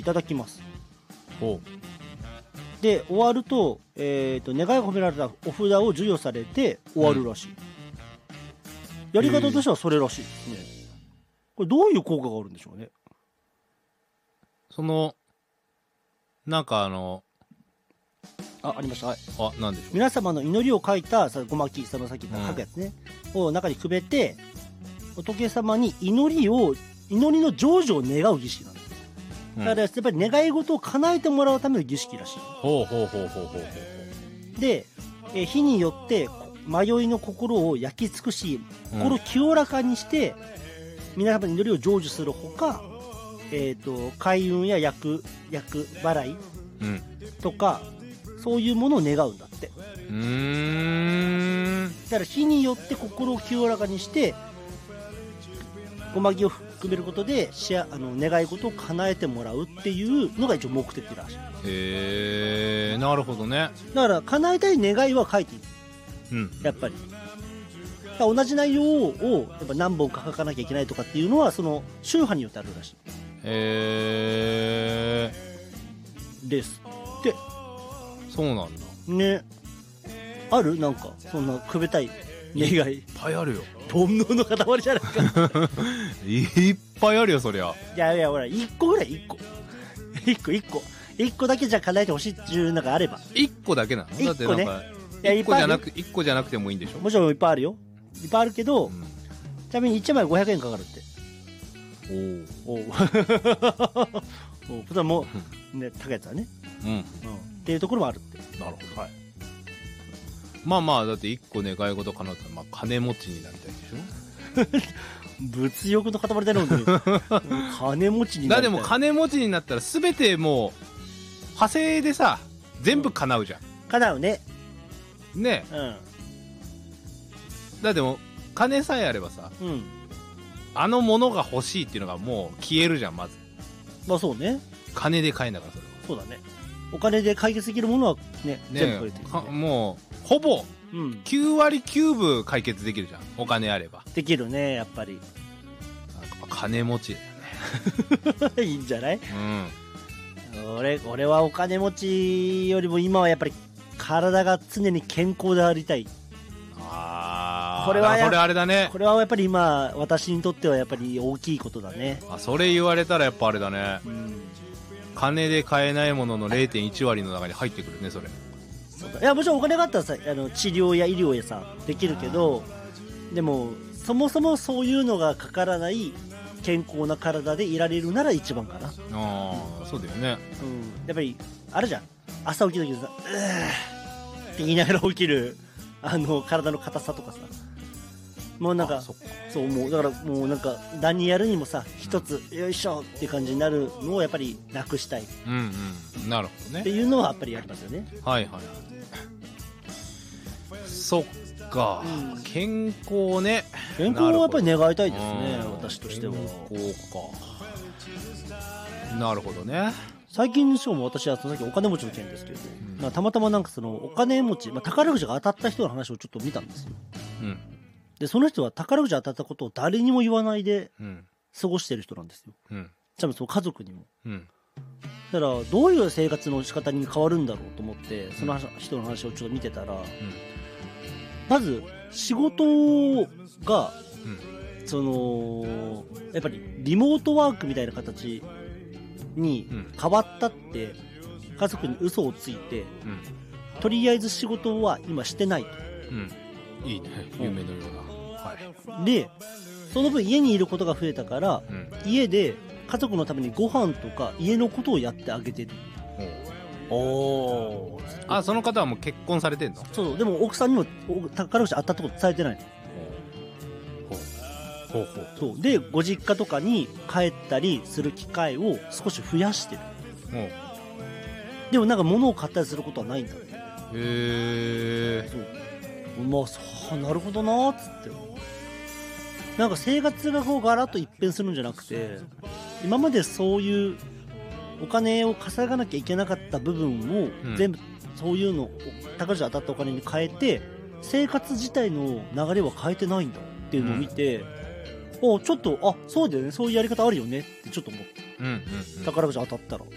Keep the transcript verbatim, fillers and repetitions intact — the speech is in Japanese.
ただきます。 ほうで終わると、えー、と願いが込められたお札を授与されて終わるらしい、うん、やり方としてはそれらしいですね。これどういう効果があるんでしょうね。 そのなんかあのあ、ありました。はい。 あ、なんでしょう。 皆様の祈りを書いたさごまき、そのさっき言った書くやつね、うん、を中にくべて仏様に祈りを祈りの成就を願う儀式なんです。だからやっぱり願い事を叶えてもらうための儀式らしい。 ほうほうほうほうほうほう。で、え火によって迷いの心を焼き尽くし、心を清らかにして、うん、皆様の祈りを成就するほか、えっと開運や厄厄払いとか、うん、そういうものを願うんだって。うーん。 だから火によって心を清らかにしてごまきを含めることでしあの願い事を叶えてもらうっていうのが一応目的らしい。 へえ、なるほどね。 だから叶えたい願いは書いていい、うん、やっぱり同じ内容をやっぱ何本か書かなきゃいけないとかっていうのはその宗派によってあるらしい。 へえですって。 そうなんだね。あるなんかそんなくべたい願い。 いっぱいあるよ。 煩悩の塊じゃないかいっぱいあるよそりゃ。 いやいやほらいっこぐらいいっこいっこいっこいっこだけじゃ叶えてほしいっていうのがあれば。 いっこだけなの？だってなんかいっこじゃなくいっこじゃなくてもいいんでしょ？ もちろんいっぱいあるよ。いっぱいあるけど、うん、ちなみにいちまいごひゃくえんかかるって。おおおお普段もね高いやつはね、うんうん、っていうところもあるって。 なるほど。はい。まあまあだっていっこ願い事叶ったら、まあ、金持ちになりたいでしょ物欲の塊だね本当に金持ちになりたい。 だでも金持ちになったら全てもう派生でさ全部叶うじゃん。 叶うね。 ねえ、うん、だっても金さえあればさ、うん、あのものが欲しいっていうのがもう消えるじゃんまず。 まあそうね。 金で買えんだからそれは。 そうだね。お金で解決できるものはね、ね全部取れてる、ね、 もうほぼきゅうわりきゅうぶ解決できるじゃんお金あれば。 できるねやっぱり。なんか金持ちだよねいいんじゃない、うん、俺, 俺はお金持ちよりも今はやっぱり体が常に健康でありたい。 ああこれはこれあれだね。 これはやっぱり今私にとってはやっぱり大きいことだね。 あそれ言われたらやっぱあれだね、うん、金で買えないものの れいてんいち 割の中に入ってくるねそれ。 そうだ。いやもちろんお金があったらさあの治療や医療やさできるけど、でもそもそもそういうのがかからない健康な体でいられるなら一番かな。 ああそうだよね、 うん、やっぱりあるじゃん朝起きた時にさうーって言いながら起きるあの体の硬さとかさもうなんか そ, そうもうだからもうなんか何やるにもさ一つ、うん、よいしょっていう感じになるのをやっぱりなくしたい、 うんうん、なるほどねっていうのはやっぱりありますよね。 はいはい。そっか、うん、健康ね。 健康はやっぱり願いたいですね私としては。 健康か。なるほどね。 最近のしかも私はさっきお金持ちの件ですけど、うん、たまたまなんかそのお金持ち、まあ、宝くじが当たった人の話をちょっと見たんですよ、うん、でその人は宝くじ当たったことを誰にも言わないで過ごしてる人なんですよ、うん、ちなみにその家族にも、うん、だからどういう生活の仕方に変わるんだろうと思ってその人の話をちょっと見てたら、うん、まず仕事が、うん、そのやっぱりリモートワークみたいな形に変わったって家族に嘘をついて、うん、とりあえず仕事は今してないと、 うん、いいね夢のような、 はい、でその分家にいることが増えたから、うん、家で家族のためにご飯とか家のことをやってあげてる。 おおあその方はもう結婚されてんの？ そうでも奥さんにも宝くじ当たったこと伝えてないの。ほうほうそうでご実家とかに帰ったりする機会を少し増やしてる。でもなんか物を買ったりすることはないんだって。へえ。 そうまあそうなるほどなーっつってなんか生活がこうガラッと一変するんじゃなくて今までそういうお金を稼がなきゃいけなかった部分を全部そういうのを宝くじ当たったお金に変えて生活自体の流れは変えてないんだっていうのを見て、うん、おちょっとあそうだよねそういうやり方あるよねってちょっと思って、うんうんうん、宝くじ当たったら